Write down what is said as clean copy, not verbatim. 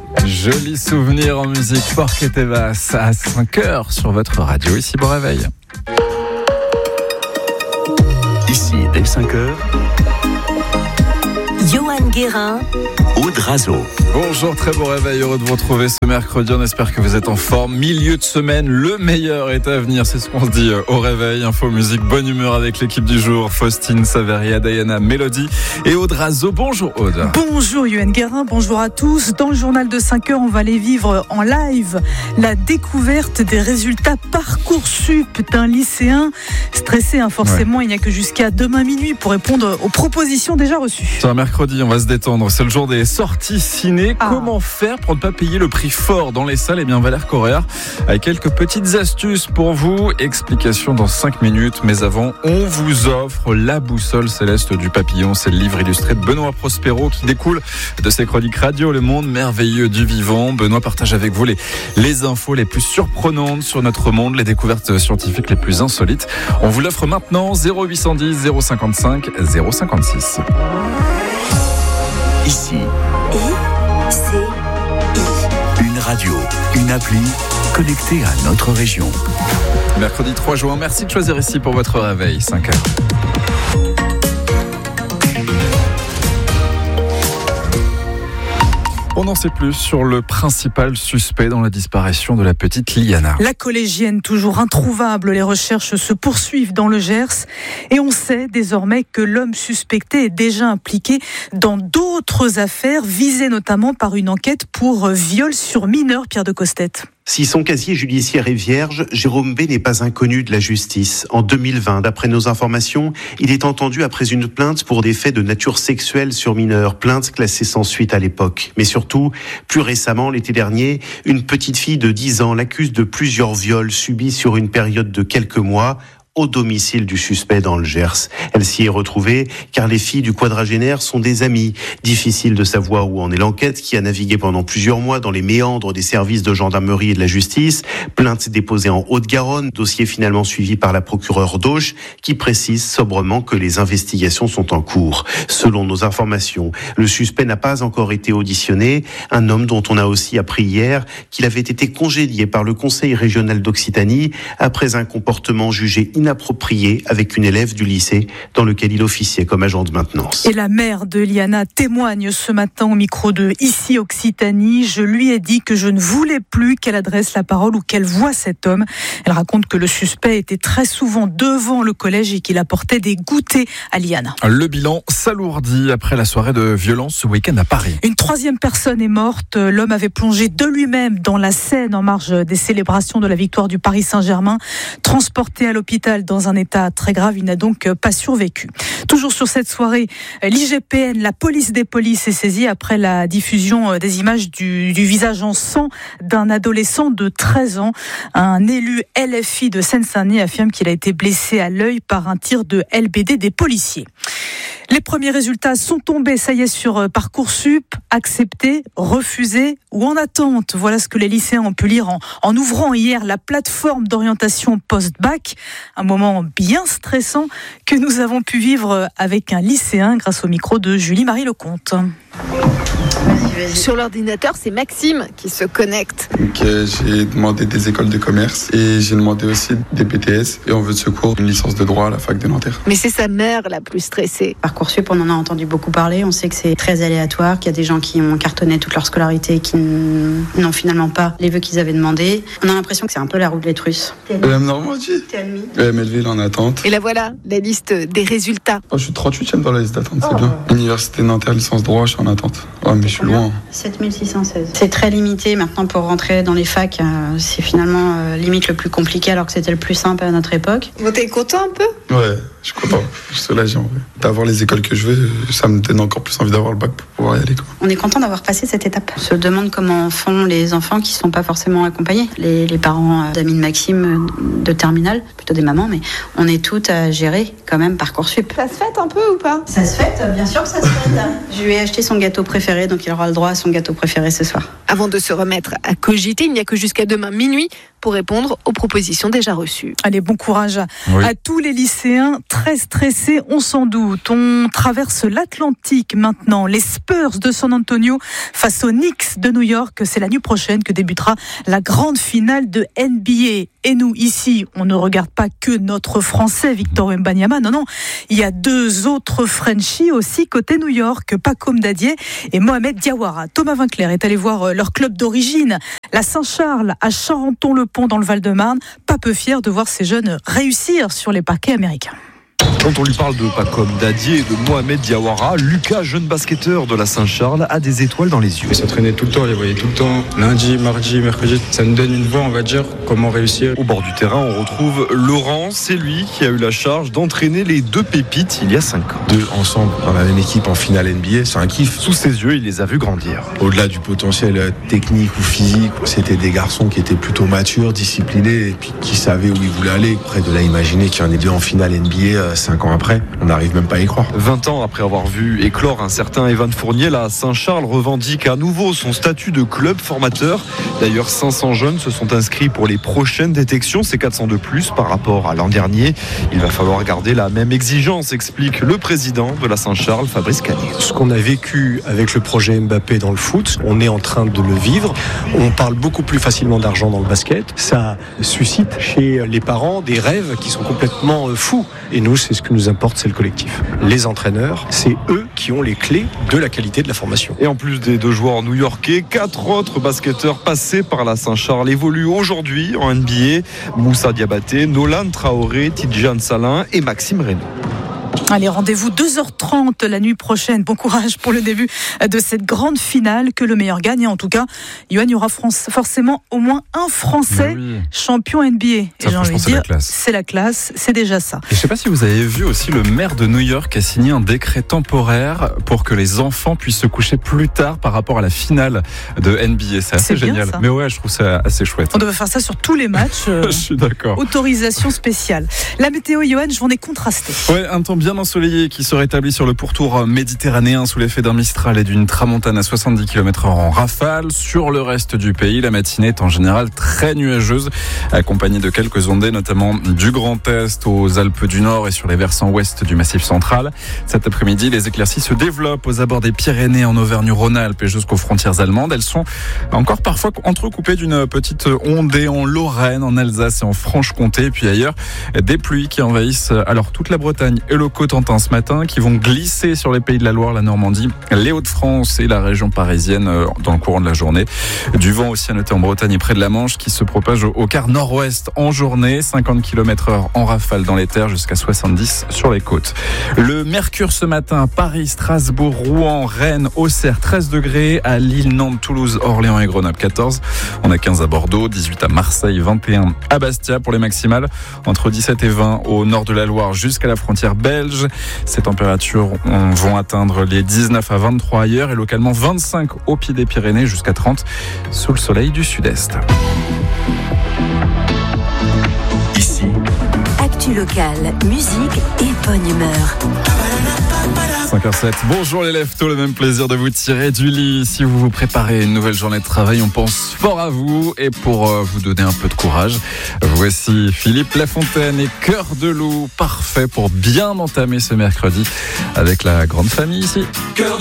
Joli souvenir en musique, Porc et Tevas à 5h sur votre radio. Ici, bon réveil. Ici, dès 5h, Johan Guérin, Aude Razo. Bonjour, très beau réveil, heureux de vous retrouver ce mercredi. On espère que vous êtes en forme. Milieu de semaine, le meilleur est à venir, c'est ce qu'on se dit au réveil. Info, musique, bonne humeur avec l'équipe du jour. Faustine, Saveria, Diana, Mélodie et Aude Razo. Bonjour Aude. Bonjour Johan Guérin, bonjour à tous. Dans le journal de 5h, on va aller vivre en live la découverte des résultats Parcoursup d'un lycéen stressé. Forcément, ouais. Il n'y a que jusqu'à demain minuit pour répondre aux propositions déjà reçues. C'est un mercredi, on va se détendre. C'est le jour des sorties ciné. Comment faire pour ne pas payer le prix fort dans les salles ? Eh bien, Valère Correa a quelques petites astuces pour vous. Explication dans 5 minutes. Mais avant, on vous offre La Boussole Céleste du Papillon. C'est le livre illustré de Benoît Prospero qui découle de ses chroniques radio Le Monde Merveilleux du Vivant. Benoît partage avec vous les infos les plus surprenantes sur notre monde, les découvertes scientifiques les plus insolites. On vous l'offre maintenant, 0810 055 056. Ici. Une radio, une appli connectée à notre région. Mercredi 3 juin, merci de choisir ici pour votre réveil, 5h. On en sait plus sur le principal suspect dans la disparition de la petite Liana. La collégienne toujours introuvable, les recherches se poursuivent dans le Gers et on sait désormais que l'homme suspecté est déjà impliqué dans d'autres affaires visées notamment par une enquête pour viol sur mineur, Pierre de Costette. Si son casier judiciaire est vierge, Jérôme B n'est pas inconnu de la justice. En 2020, d'après nos informations, il est entendu après une plainte pour des faits de nature sexuelle sur mineurs, plainte classée sans suite à l'époque. Mais surtout, plus récemment, l'été dernier, une petite fille de 10 ans l'accuse de plusieurs viols subis sur une période de quelques mois au domicile du suspect dans le Gers. Elle s'y est retrouvée car les filles du quadragénaire sont des amies. Difficile de savoir où en est l'enquête qui a navigué pendant plusieurs mois dans les méandres des services de gendarmerie et de la justice. Plainte déposée en Haute-Garonne, dossier finalement suivi par la procureure d'Auch qui précise sobrement que les investigations sont en cours. Selon nos informations, le suspect n'a pas encore été auditionné. Un homme dont on a aussi appris hier qu'il avait été congédié par le Conseil régional d'Occitanie après un comportement jugé inapproprié avec une élève du lycée dans lequel il officiait comme agent de maintenance. Et la mère de Liana témoigne ce matin au micro de Ici Occitanie. Je lui ai dit que je ne voulais plus qu'elle adresse la parole ou qu'elle voie cet homme. Elle raconte que le suspect était très souvent devant le collège et qu'il apportait des goûters à Liana. Le bilan s'alourdit après la soirée de violence ce week-end à Paris. Une 3e personne est morte. L'homme avait plongé de lui-même dans la Seine en marge des célébrations de la victoire du Paris Saint-Germain. Transporté à l'hôpital dans un état très grave, il n'a donc pas survécu. Toujours sur cette soirée, l'IGPN, la police des polices, est saisie après la diffusion des images du visage en sang d'un adolescent de 13 ans. Un élu LFI de Seine-Saint-Denis affirme qu'il a été blessé à l'œil par un tir de LBD des policiers. Les premiers résultats sont tombés, ça y est, sur Parcoursup, acceptés, refusés ou en attente. Voilà ce que les lycéens ont pu lire en ouvrant hier la plateforme d'orientation post-bac. Un moment bien stressant que nous avons pu vivre avec un lycéen grâce au micro de Julie-Marie Lecomte. Sur l'ordinateur, c'est Maxime qui se connecte. Donc, j'ai demandé des écoles de commerce et j'ai demandé aussi des BTS et en vœu de secours une licence de droit à la fac de Nanterre. Mais c'est sa mère la plus stressée. Parcoursup, on en a entendu beaucoup parler. On sait que c'est très aléatoire, qu'il y a des gens qui ont cartonné toute leur scolarité et qui n'ont finalement pas les vœux qu'ils avaient demandés. On a l'impression que c'est un peu la roue de l'Étrus. Normandie. T'es admis. Melville en attente. Et là voilà, la liste des résultats. Je suis 38e dans la liste d'attente, c'est bien. Université Nanterre, licence droit, je suis en attente. Oh, mais je suis loin. 7616. C'est très limité maintenant pour rentrer dans les facs. C'est finalement limite le plus compliqué alors que c'était le plus simple à notre époque. Vous êtes content un peu ? Ouais, je suis content. Je suis soulagé en vrai. D'avoir les écoles que je veux, ça me donne encore plus envie d'avoir le bac pour pouvoir y aller. On est content d'avoir passé cette étape. On se demande comment font les enfants qui ne sont pas forcément accompagnés. Les parents d'amis de Maxime de terminale, plutôt des mamans, mais on est toutes à gérer quand même Parcoursup. Ça se fête un peu ou pas ? Ça se fête, bien sûr que ça se fête. Je lui ai acheté son gâteau préféré, donc il aura le droit à son gâteau préféré ce soir. Avant de se remettre à cogiter, il n'y a que jusqu'à demain minuit pour répondre aux propositions déjà reçues. Allez, bon courage à tous les lycéens très stressés, on s'en doute. On traverse l'Atlantique maintenant. Les Spurs de San Antonio face aux Knicks de New York. C'est la nuit prochaine que débutera la grande finale de NBA. Et nous, ici, on ne regarde pas que notre Français, Victor Wembanyama. Non, il y a 2 autres Frenchies aussi côté New York, Pacôme Dadier et Mohamed Diawara. Thomas Vinclair est allé voir leur club d'origine, la Saint-Charles, à Charenton-le-Pont dans le Val-de-Marne. Pas peu fier de voir ces jeunes réussir sur les parquets américains. Quand on lui parle de Pacôme Dadier et de Mohamed Diawara, Lucas, jeune basketteur de la Saint-Charles, a des étoiles dans les yeux. Il s'entraînait tout le temps, il les voyait tout le temps. Lundi, mardi, mercredi, ça nous donne une voie, on va dire, comment réussir. Au bord du terrain, on retrouve Laurent. C'est lui qui a eu la charge d'entraîner les 2 pépites il y a 5 ans. 2 ensemble dans la même équipe en finale NBA, c'est un kiff. Sous ses yeux, il les a vus grandir. Au-delà du potentiel technique ou physique, c'était des garçons qui étaient plutôt matures, disciplinés et puis qui savaient où ils voulaient aller. Près de là, imaginer qu'il y en ait 2 en finale NBA 5 ans après, on n'arrive même pas à y croire. 20 ans après avoir vu éclore un certain Evan Fournier, la Saint-Charles revendique à nouveau son statut de club formateur. D'ailleurs, 500 jeunes se sont inscrits pour les prochaines détections. C'est 400 de plus par rapport à l'an dernier. Il va falloir garder la même exigence, explique le président de la Saint-Charles, Fabrice Cagné. Ce qu'on a vécu avec le projet Mbappé dans le foot, on est en train de le vivre. On parle beaucoup plus facilement d'argent dans le basket. Ça suscite chez les parents des rêves qui sont complètement fous. Et nous, c'est ce que nous importe, c'est le collectif. Les entraîneurs, c'est eux qui ont les clés de la qualité de la formation. Et en plus des 2 joueurs new-yorkais, 4 autres basketteurs passés par la Saint-Charles évoluent aujourd'hui en NBA. Moussa Diabaté, Nolan Traoré, Tidjane Salin et Maxime Reynaud. Allez, rendez-vous 2h30 la nuit prochaine. Bon courage pour le début de cette grande finale. Que le meilleur gagne. En tout cas, Yohan, il y aura forcément au moins un Français champion NBA. Et j'ai envie de dire, c'est la classe, c'est déjà ça. Et je ne sais pas si vous avez vu aussi, le maire de New York a signé un décret temporaire pour que les enfants puissent se coucher plus tard par rapport à la finale de NBA. C'est assez génial. Ça. Mais ouais, je trouve ça assez chouette. On devrait faire ça sur tous les matchs. Je suis d'accord. Autorisation spéciale. La météo, Yohan, je m'en ai contrasté. Ouais, un temps bien ensoleillé qui se rétablit sur le pourtour méditerranéen sous l'effet d'un Mistral et d'une tramontane à 70 km/h en rafale. Sur le reste du pays, la matinée est en général très nuageuse, accompagnée de quelques ondées, notamment du Grand Est aux Alpes du Nord et sur les versants ouest du Massif central. Cet après-midi, les éclaircies se développent aux abords des Pyrénées en Auvergne-Rhône-Alpes et jusqu'aux frontières allemandes. Elles sont encore parfois entrecoupées d'une petite ondée en Lorraine, en Alsace et en Franche-Comté. Et puis ailleurs, des pluies qui envahissent alors toute la Bretagne et le Cotentin ce matin, qui vont glisser sur les pays de la Loire, la Normandie, les Hauts-de-France et la région parisienne dans le courant de la journée. Du vent aussi à noter en Bretagne et près de la Manche qui se propage au quart nord-ouest en journée, 50 km/h en rafale dans les terres jusqu'à 70 sur les côtes. Le mercure ce matin, Paris, Strasbourg, Rouen, Rennes, Auxerre, 13 degrés, à Lille, Nantes, Toulouse, Orléans et Grenoble, 14. On a 15 à Bordeaux, 18 à Marseille, 21 à Bastia pour les maximales, entre 17 et 20 au nord de la Loire jusqu'à la frontière belge. Ces températures vont atteindre les 19 à 23 ailleurs et localement 25 au pied des Pyrénées jusqu'à 30 sous le soleil du sud-est. Ici, actu locale, musique et bonne humeur. 5h07. Bonjour les leftos, le même plaisir de vous tirer du lit. Si vous vous préparez une nouvelle journée de travail, on pense fort à vous. Et pour vous donner un peu de courage, voici Philippe Lafontaine et Cœur de loup, parfait pour bien entamer ce mercredi avec la grande famille ici.